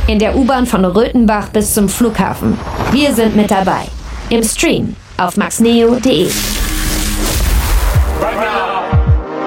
In der U-Bahn von Röthenbach bis zum Flughafen. Wir sind mit dabei. Im Stream auf maxneo.de. Right now.